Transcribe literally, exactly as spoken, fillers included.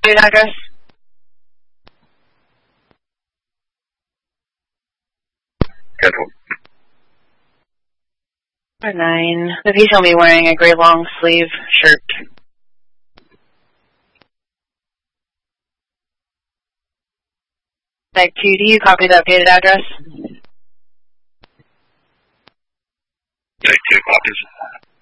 Street address? Careful. Nine. The patient will be wearing a gray long sleeve shirt. Back two, do you copy the updated address? Take two copies.